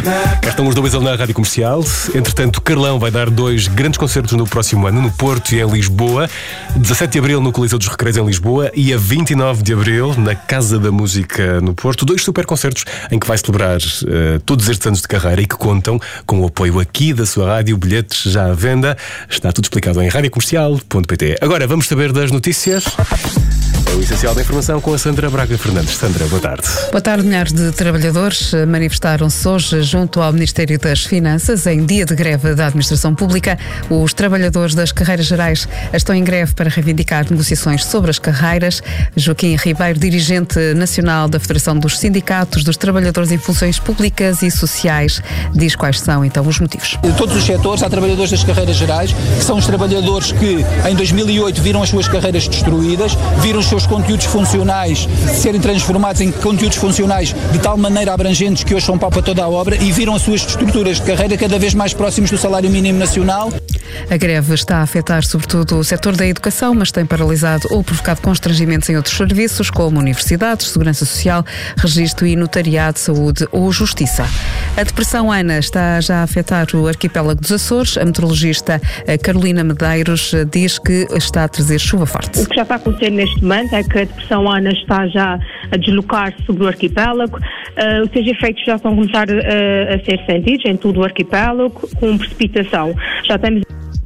Cá estão os dois na Rádio Comercial. Entretanto, Carlão vai dar 2 grandes concertos no próximo ano, no Porto e em Lisboa. 17 de Abril no Coliseu dos Recreios em Lisboa e a 29 de Abril na Casa da Música no Porto. 2 super concertos em que vai celebrar todos estes anos de carreira e que contam com o apoio aqui da sua rádio. Bilhetes já à venda. Está tudo explicado em radiocomercial.pt. Agora vamos saber das notícias. É o essencial da informação com a Sandra Braga Fernandes. Sandra, boa tarde. Boa tarde. Milhares de trabalhadores manifestaram-se hoje junto ao Ministério das Finanças em dia de greve da Administração Pública. Os trabalhadores das carreiras gerais estão em greve para reivindicar negociações sobre as carreiras. Joaquim Ribeiro, dirigente nacional da Federação dos Sindicatos dos Trabalhadores em Funções Públicas e Sociais, diz quais são então os motivos. De todos os setores, há trabalhadores das carreiras gerais, que são os trabalhadores que em 2008 viram as suas carreiras destruídas, viram os seus conteúdos funcionais serem transformados em conteúdos funcionais de tal maneira abrangentes que hoje são pau para toda a obra e viram as suas estruturas de carreira cada vez mais próximos do salário mínimo nacional. A greve está a afetar sobretudo o setor da educação, mas tem paralisado ou provocado constrangimentos em outros serviços, como universidades, segurança social, registro e notariado, saúde ou justiça. A depressão Ana está já a afetar o arquipélago dos Açores. A meteorologista Carolina Medeiros diz que está a trazer chuva forte. O que já está a acontecer neste momento é que a depressão Ana está já a deslocar-se sobre o arquipélago. Os seus efeitos já estão a começar a ser sentidos em todo o arquipélago, com precipitação. Já temos...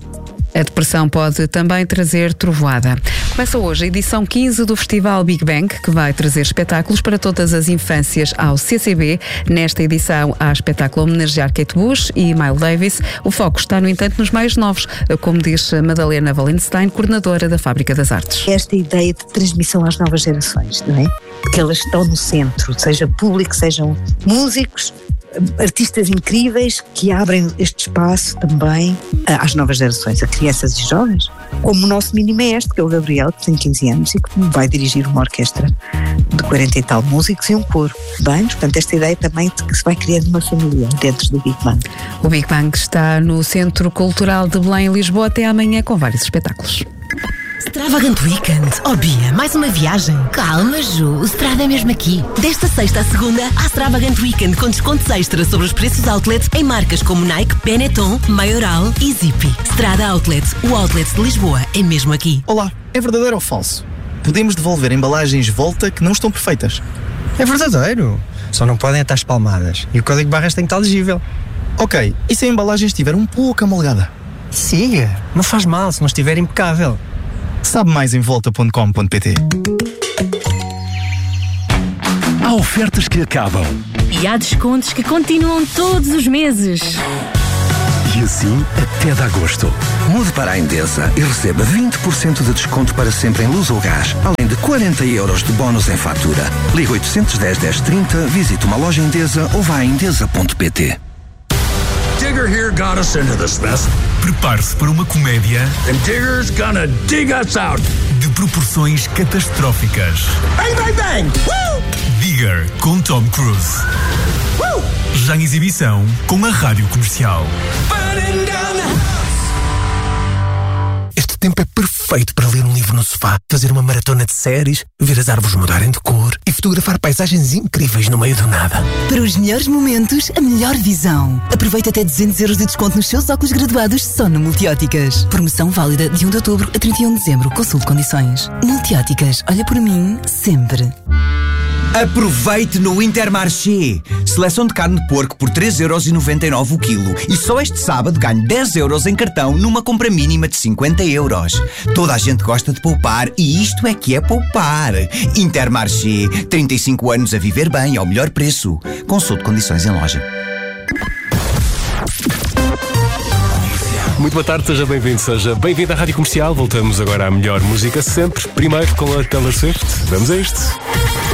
A depressão pode também trazer trovoada. Começa hoje a edição 15 do Festival Big Bang, que vai trazer espetáculos para todas as infâncias ao CCB. Nesta edição há espetáculo a homenagear Kate Bush e Miles Davis. O foco está, no entanto, nos mais novos, como diz Madalena Valenstein, coordenadora da Fábrica das Artes. Esta ideia de transmissão às novas gerações, não é? Que elas estão no centro, seja público, sejam músicos, artistas incríveis que abrem este espaço também às novas gerações, a crianças e jovens, como o nosso mini-mestre, que é o Gabriel, que tem 15 anos e que vai dirigir uma orquestra de 40 e tal músicos e um coro. Bem, portanto, esta ideia também de que se vai criando uma família dentro do Big Bang. O Big Bang está no Centro Cultural de Belém, em Lisboa, até amanhã, com vários espetáculos. Extravagant Weekend. Oh Bia, mais uma viagem? Calma, Ju, o Strada é mesmo aqui. Desta sexta à segunda, há Extravagant Weekend com descontos extra sobre os preços outlet em marcas como Nike, Benetton, Maioral e Zippy. Strada Outlet, o outlet de Lisboa, é mesmo aqui. Olá, é verdadeiro ou falso? Podemos devolver embalagens Volta que não estão perfeitas. É verdadeiro, só não podem estar espalmadas e o código de barras tem que estar legível. Ok, e se a embalagem estiver um pouco amolgada? Siga, não faz mal se não estiver impecável. Sabe mais em volta.com.pt. Há ofertas que acabam. E há descontos que continuam todos os meses. E assim até de agosto. Mude para a Endesa e receba 20% de desconto para sempre em luz ou gás, além de 40 euros de bónus em fatura. Liga 810 1030, visite uma loja Endesa ou vá a endesa.pt. Digger here got us into this mess. Prepare-se para uma comédia. And Digger's gonna dig us out. De proporções catastróficas. Bang, bang, bang! Woo! Digger, com Tom Cruise. Woo! Já em exibição com a Rádio Comercial. Este tempo é perfeito para ler um livro no sofá, fazer uma maratona de séries, ver as árvores mudarem de cor e fotografar paisagens incríveis no meio do nada. Para os melhores momentos, a melhor visão. Aproveita até 200 euros de desconto nos seus óculos graduados só no Multióticas. Promoção válida de 1 de outubro a 31 de dezembro. Consulte condições. Multióticas, olha por mim, sempre. Aproveite no Intermarché. Seleção de carne de porco por 3,99€ o quilo. E só este sábado ganhe 10 euros em cartão numa compra mínima de 50 euros. Toda a gente gosta de poupar e isto é que é poupar. Intermarché. 35 anos a viver bem ao melhor preço. Consulte condições em loja. Muito boa tarde, seja bem-vindo à Rádio Comercial. Voltamos agora à melhor música sempre. Primeiro com a Taylor Swift. Vamos a isto.